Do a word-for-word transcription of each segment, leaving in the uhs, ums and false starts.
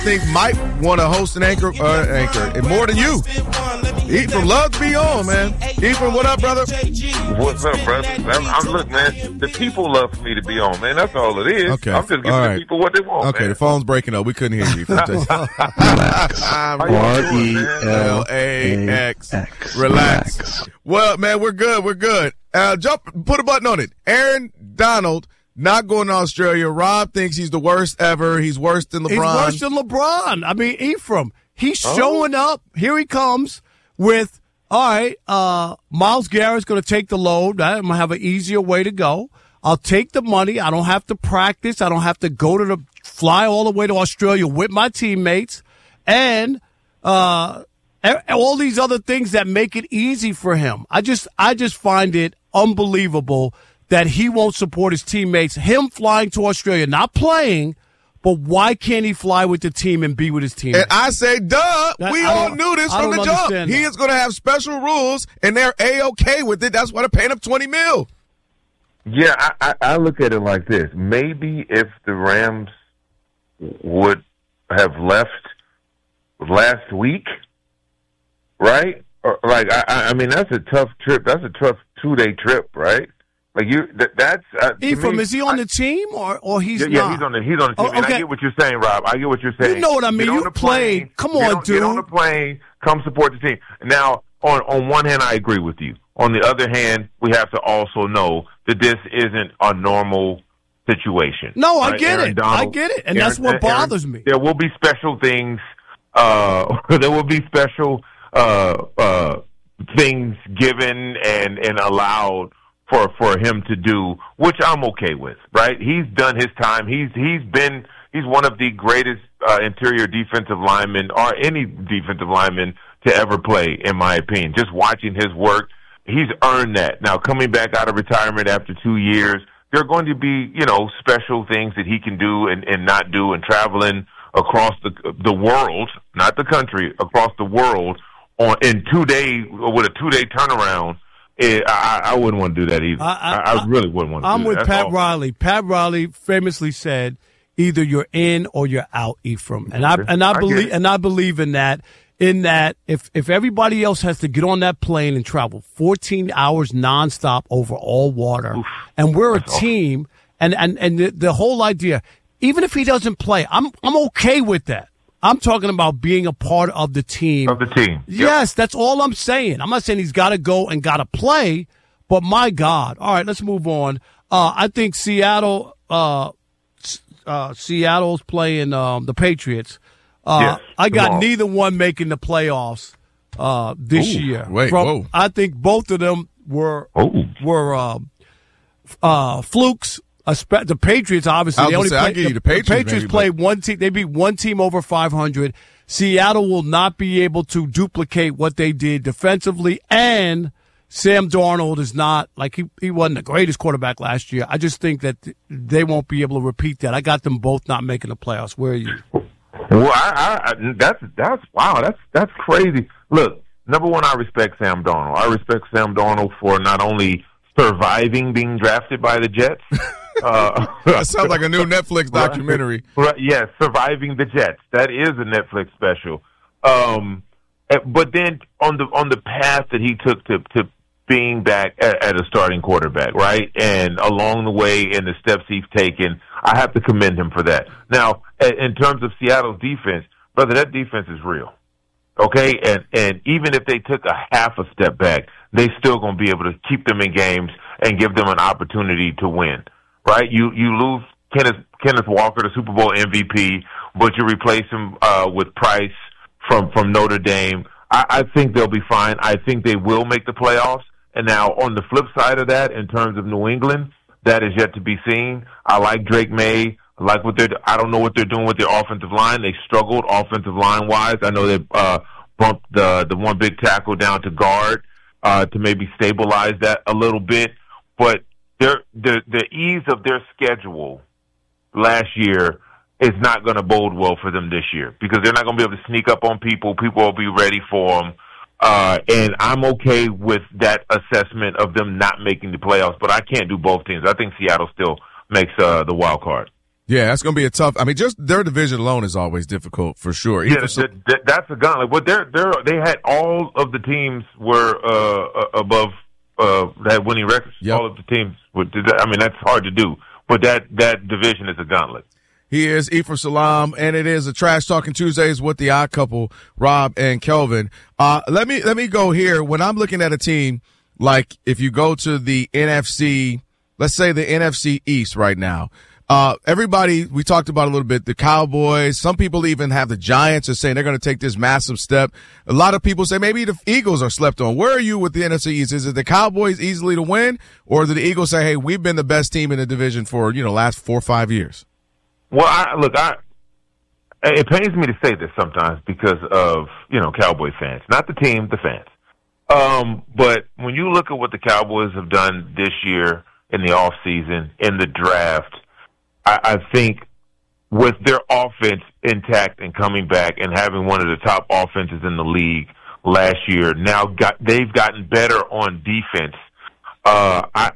think might want to host an anchor, uh, anchor, and more than you. Ephraim loves to be on, man. Ephraim, what up, brother? What's up, brother? I'm, I'm look, man. The people love for me to be on, man. That's all it is. Okay. I'm just giving right. the people what they want. Okay, man. the phone's breaking up. We couldn't hear you. R E L A X. Relax. Well, man, we're good. We're good. Uh, jump. Put a button on it. Aaron Donald. Not going to Australia. Rob thinks he's the worst ever. He's worse than LeBron. He's worse than LeBron. I mean, Ephraim. He's oh. showing up. Here he comes with, all right, uh, Myles Garrett's going to take the load. I'm going to have an easier way to go. I'll take the money. I don't have to practice. I don't have to go to the fly all the way to Australia with my teammates. And uh, all these other things that make it easy for him. I just, I just find it unbelievable that he won't support his teammates, him flying to Australia, not playing, but why can't he fly with the team and be with his teammates? And I say, duh, that, we all knew this from the jump. That. He is going to have special rules, and they're A-okay with it. That's why they're paying him twenty mil. Yeah, I, I, I look at it like this. Maybe if the Rams would have left last week, right? Or, like, I, I mean, that's a tough trip. That's a tough two-day trip, right? Like you, that, that's uh, Ephraim. Me, is he on I, the team or or he's yeah, not? Yeah, he's on the he's on the team. Oh, okay. And I get what you're saying, Rob. I get what you're saying. You know what I mean? Get You played. Come on, get on, dude. Get on the plane. Come support the team. Now, on on one hand, I agree with you. On the other hand, we have to also know that this isn't a normal situation. No, I right? get Aaron it. Donald, I get it, and Aaron, that's what bothers Aaron, me. There will be special things. Uh, there will be special uh, uh, things given and and allowed for for him to do, which I'm okay with, right? He's done his time. He's he's been he's one of the greatest uh, interior defensive linemen or any defensive lineman to ever play, in my opinion. Just watching his work, he's earned that. Now, coming back out of retirement after two years, there are going to be, you know, special things that he can do and, and not do, and traveling across the the world, not the country, across the world on in two days with a two day turnaround. It, I, I wouldn't want to do that either. I, I, I really wouldn't want to I'm do that. with That's Pat all. Riley. Pat Riley famously said, "Either you're in or you're out, Ephraim." And I and I, I believe and I believe in that. In that, if if everybody else has to get on that plane and travel fourteen hours nonstop over all water, Oof, and we're a team, and and and the, the whole idea, even if he doesn't play, I'm I'm okay with that. I'm talking about being a part of the team. Of the team. Yes, yep. That's all I'm saying. I'm not saying he's got to go and got to play, but my God. All right, let's move on. Uh, I think Seattle, uh, uh, Seattle's playing um, the Patriots. Uh, yes, I got tomorrow. neither one making the playoffs uh, this Ooh, year. Wait, From, whoa. I think both of them were Ooh. were uh, uh, flukes. The Patriots, obviously, I was they only say, I play, give you the, the Patriots, the Patriots maybe, played one team. They beat one team over five hundred. Seattle will not be able to duplicate what they did defensively, and Sam Darnold is not like he he wasn't the greatest quarterback last year. I just think that they won't be able to repeat that. I got them both not making the playoffs. Where are you? Well, I, I, that's that's wow, that's that's crazy. Look, number one, I respect Sam Darnold. I respect Sam Darnold for not only surviving being drafted by the Jets. Uh, that sounds like a new Netflix documentary. Right, right, yes, Surviving the Jets. That is a Netflix special. Um, but then on the on the path that he took to, to being back at, at a starting quarterback, right? And along the way in the steps he's taken, I have to commend him for that. Now, in terms of Seattle's defense, brother, that defense is real. Okay? And and even if they took a half a step back, they still going to be able to keep them in games and give them an opportunity to win. Right? You you lose Kenneth Kenneth Walker, the Super Bowl M V P, but you replace him uh, with Price from, from Notre Dame. I, I think they'll be fine. I think they will make the playoffs. And now on the flip side of that, in terms of New England, that is yet to be seen. I like Drake May. I like what they're. I don't know what they're doing with their offensive line. They struggled offensive line wise. I know they uh, bumped the the one big tackle down to guard uh, to maybe stabilize that a little bit, but. Their, the the ease of their schedule last year is not going to bode well for them this year because they're not going to be able to sneak up on people. People will be ready for them. Uh, and I'm okay with that assessment of them not making the playoffs, but I can't do both teams. I think Seattle still makes uh, the wild card. Yeah, that's going to be a tough. I mean, just their division alone is always difficult for sure. Yeah, th- th- that's a gauntlet. But they're they're they had all of the teams were uh, above uh, that winning records. Yep. All of the teams. Were, I mean, that's hard to do. But that that division is a gauntlet. He is Ephraim Salaam, and it is a Trash Talking Tuesdays with the Odd Couple, Rob and Kelvin. Uh, let me let me go here. When I'm looking at a team, like if you go to the N F C, let's say the N F C East right now, uh, everybody, we talked about a little bit, the Cowboys, some people even have the Giants are saying they're going to take this massive step. A lot of people say maybe the Eagles are slept on. Where are you with the N F C East? Is it the Cowboys easily to win, or do the Eagles say, hey, we've been the best team in the division for, you know, last four or five years? Well, I, look, I it pains me to say this sometimes because of, you know, Cowboy fans. Not the team, the fans. Um, but when you look at what the Cowboys have done this year in the offseason, in the draft, I, I think with their offense intact and coming back and having one of the top offenses in the league last year, now got they've gotten better on defense. Uh, I,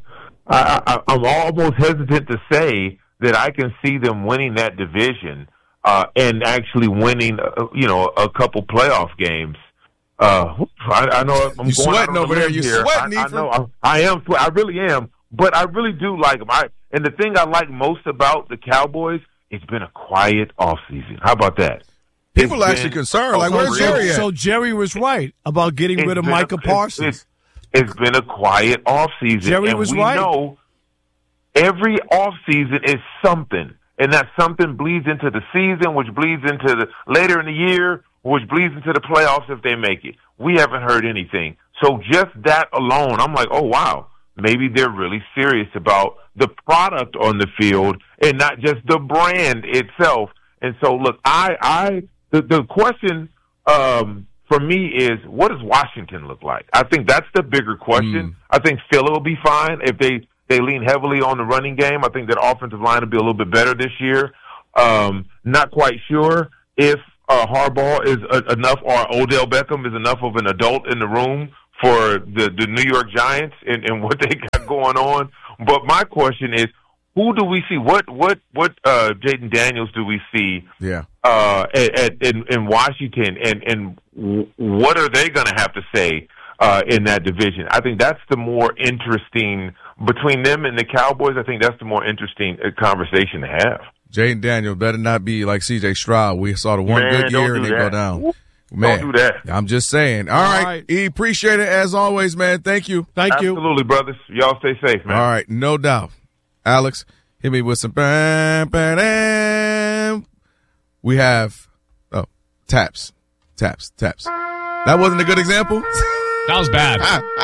I, I, I'm almost hesitant to say that I can see them winning that division uh, and actually winning, uh, you know, a couple playoff games. Uh, I, I know I'm You're going sweating over there. You're here. sweating, I, I know. I, I am. I really am. But I really do like them. I, and the thing I like most about the Cowboys, it's been a quiet offseason. How about that? People It's are actually been- concerned. Like, Oh, where's really? Jerry at? So Jerry was right about getting It's rid of been a- Micah it's- Parsons. It's, it's been a quiet offseason. Jerry and was we right. know every offseason is something. And that something bleeds into the season, which bleeds into the later in the year, which bleeds into the playoffs if they make it. We haven't heard anything. So just that alone, I'm like, oh, wow, maybe they're really serious about the product on the field and not just the brand itself. And so, look, I, I, the, the question um, for me is, what does Washington look like? I think that's the bigger question. Mm. I think Philly will be fine if they, they lean heavily on the running game. I think that offensive line will be a little bit better this year. Um, not quite sure if uh, Harbaugh is uh, enough or Odell Beckham is enough of an adult in the room for the, the New York Giants and, and what they got going on. But my question is, who do we see? What what what uh, Jaden Daniels do we see? Yeah. Uh, at, at in, in Washington, and and w- what are they going to have to say uh, in that division? I think that's the more interesting between them and the Cowboys. I think that's the more interesting uh, conversation to have. Jaden Daniels better not be like C J Stroud. We saw the one Man, good don't year do and they that. go down. Man, Don't do that. I'm just saying. All right. All right. E, appreciate it as always, man. Thank you. Thank you. Absolutely, brothers. Y'all stay safe, man. All right. No doubt. Alex, hit me with some bam, bam, bam. We have, oh, taps, taps, taps. That wasn't a good example? That was bad.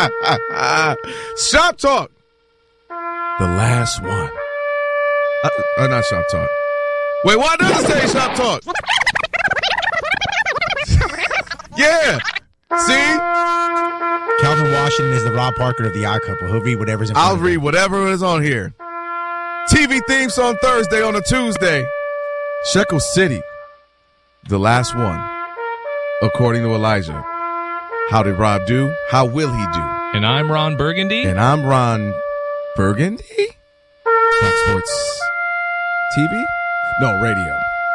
Shop Talk. The last one. Uh, uh, not Shop Talk. Wait, why does it say Shop Talk? Yeah. See? Calvin Washington is the Rob Parker of the Odd Couple. He'll read whatever's in front I'll of him. read whatever is on here. T V theme song Thursday on a Tuesday. Shekel City. The last one. According to Elijah. How did Rob do? How will he do? And I'm Ron Burgundy. And I'm Ron Burgundy? Fox Sports T V? No, radio.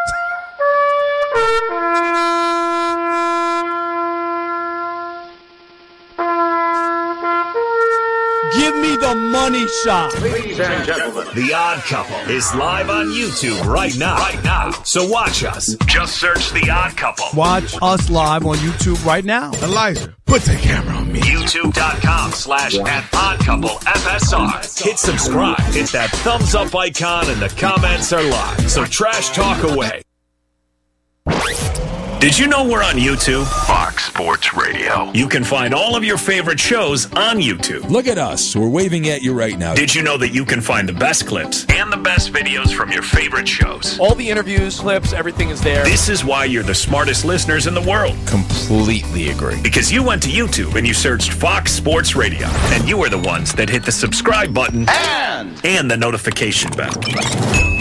Give me the money shot. Ladies and gentlemen, The Odd Couple is live on YouTube right now. Right now. So watch us. Just search The Odd Couple. Watch us live on YouTube right now. Elijah, put the camera on me. YouTube.com slash at Odd Couple F S R. Hit subscribe. Hit that thumbs up icon and the comments are live. So trash talk away. Did you know we're on YouTube? Fox Sports Radio. You can find all of your favorite shows on YouTube. Look at us. We're waving at you right now. Did you know that you can find the best clips and the best videos from your favorite shows? All the interviews, clips, everything is there. This is why you're the smartest listeners in the world. Completely agree. Because you went to YouTube and you searched Fox Sports Radio. And you are the ones that hit the subscribe button and, and the notification bell.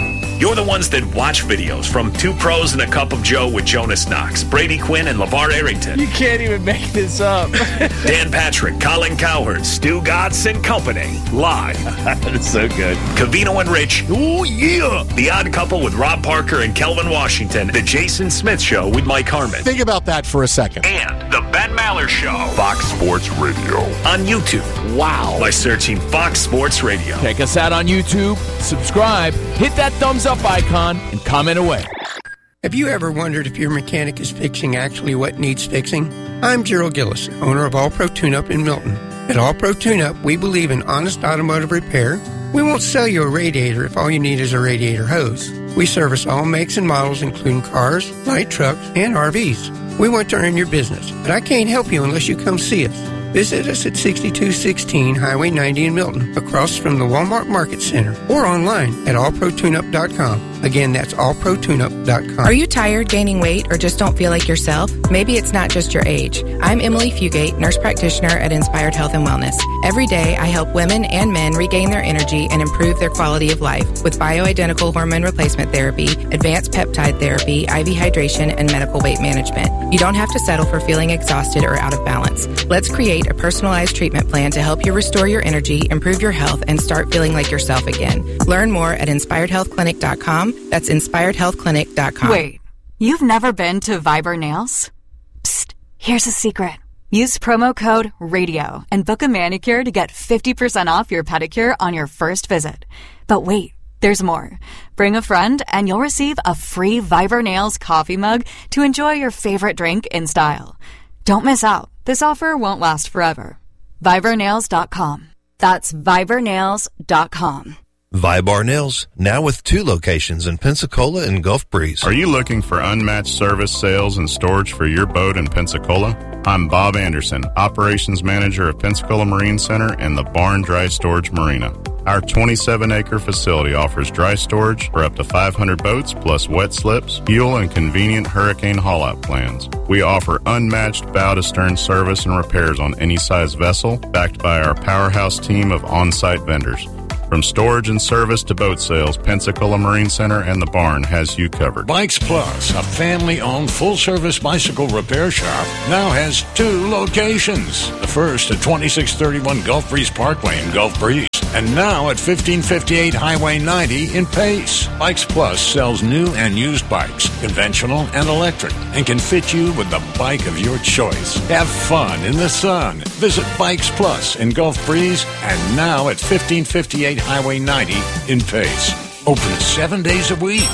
You're the ones that watch videos from Two Pros and a Cup of Joe with Jonas Knox, Brady Quinn, and LeVar Arrington. You can't even make this up. Dan Patrick, Colin Cowherd, Stu Gatz, and company. Live. That's so good. Covino and Rich. Oh, yeah. The Odd Couple with Rob Parker and Kelvin Washington. The Jason Smith Show with Mike Harmon. Think about that for a second. And the Ben Maller Show. Fox Sports Radio. On YouTube. Wow. By searching Fox Sports Radio. Check us out on YouTube. Subscribe. Hit that thumbs up icon and comment away. Have you ever wondered if your mechanic is fixing actually what needs fixing? I'm Gerald Gillis, owner of All Pro Tune-Up in Milton. At All Pro Tune-Up, we believe in honest automotive repair. We won't sell you a radiator if all you need is a radiator hose. We service all makes and models, including cars, light trucks, and R Vs. We want to earn your business, but I can't help you unless you come see us. Visit us at sixty-two sixteen Highway ninety in Milton, across from the Walmart Market Center, or online at all pro tune up dot com. Again, that's all pro tune up dot com. Are you tired, gaining weight, or just don't feel like yourself? Maybe it's not just your age. I'm Emily Fugate, nurse practitioner at Inspired Health and Wellness. Every day, I help women and men regain their energy and improve their quality of life with bioidentical hormone replacement therapy, advanced peptide therapy, I V hydration, and medical weight management. You don't have to settle for feeling exhausted or out of balance. Let's create a personalized treatment plan to help you restore your energy, improve your health, and start feeling like yourself again. Learn more at inspired health clinic dot com. That's inspired health clinic dot com. Wait, you've never been to Viber Nails? Psst, here's a secret. Use promo code RADIO and book a manicure to get fifty percent off your pedicure on your first visit. But wait, there's more. Bring a friend and you'll receive a free Viber Nails coffee mug to enjoy your favorite drink in style. Don't miss out. This offer won't last forever. Viber Nails dot com. That's Viber Nails dot com. Vibar Nails, now with two locations in Pensacola and Gulf Breeze. Are you looking for unmatched service, sales, and storage for your boat in Pensacola? I'm Bob Anderson, Operations Manager of Pensacola Marine Center and the Barn Dry Storage Marina. Our twenty-seven acre facility offers dry storage for up to five hundred boats, plus wet slips, fuel, and convenient hurricane haul-out plans. We offer unmatched bow-to-stern service and repairs on any size vessel, backed by our powerhouse team of on-site vendors. From storage and service to boat sales, Pensacola Marine Center and the Barn has you covered. Bikes Plus, a family-owned full-service bicycle repair shop, now has two locations. The first at twenty-six thirty-one Gulf Breeze Parkway in Gulf Breeze, and now at fifteen fifty-eight Highway ninety in Pace. Bikes Plus sells new and used bikes, conventional and electric, and can fit you with the bike of your choice. Have fun in the sun. Visit Bikes Plus in Gulf Breeze, and now at fifteen fifty-eight Highway ninety in Pace. Open seven days a week.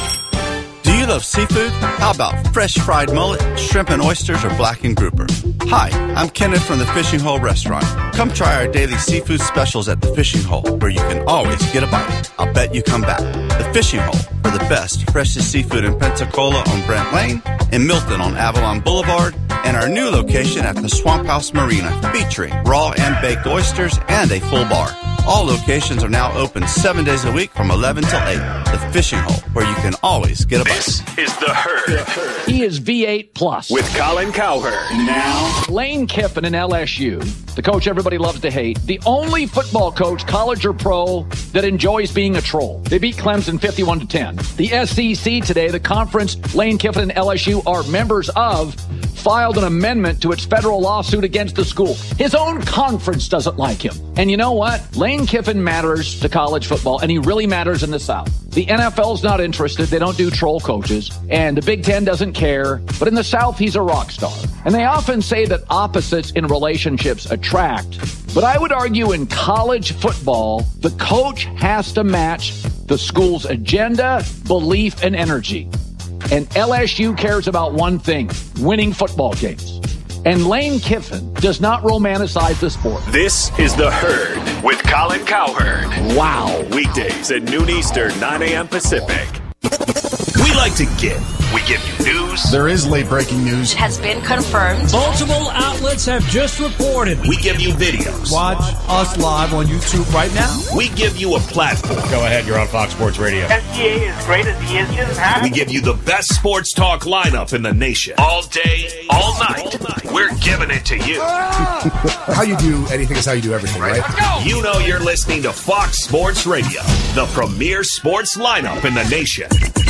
Do you love seafood? How about fresh fried mullet, shrimp and oysters, or blackened grouper? Hi, I'm Kenneth from the Fishing Hole Restaurant. Come try our daily seafood specials at the Fishing Hole, where you can always get a bite. I'll bet you come back. The Fishing Hole, for the best, freshest seafood in Pensacola on Brent Lane, in Milton on Avalon Boulevard, and our new location at the Swamp House Marina, featuring raw and baked oysters and a full bar. All locations are now open seven days a week from eleven till eight. The Fishing Hole, where you can always get a bite. This is The Herd. He is V eight plus. With Colin Cowherd. Now, Lane Kiffin in L S U, the coach everybody loves to hate, the only football coach, college or pro, that enjoys being a troll. They beat Clemson fifty-one to ten. The S E C today, the conference Lane Kiffin and L S U are members of, filed an amendment to its federal lawsuit against the school. His own conference doesn't like him. And you know what? Lane Kiffin matters to college football, and he really matters in the South. The N F L's not interested. They don't do troll coaches. And the Big Ten doesn't care. But in the South, he's a rock star. And they often say that opposites in relationships attract. But I would argue in college football, the coach has to match the school's agenda, belief, and energy. And L S U cares about one thing, winning football games. And Lane Kiffin does not romanticize the sport. This is The Herd with Colin Cowherd. Wow. Weekdays at noon Eastern, nine a.m. Pacific. We like to give. We give you news. There is late breaking news. It has been confirmed. Multiple outlets have just reported. We give you videos. Watch us live on YouTube right now. We give you a platform. Go ahead, you're on Fox Sports Radio. S G A is great as he is just happy. We give you the best sports talk lineup in the nation. All day, all night. All night. We're giving it to you. How you do anything is how you do everything, right? Let's go. You know you're listening to Fox Sports Radio, the premier sports lineup in the nation.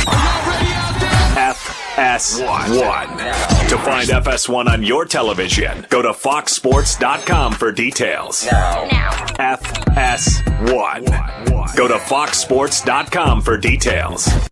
F S one. To find F S one on your television, go to fox sports dot com for details. Now. F S one. Go to fox sports dot com for details.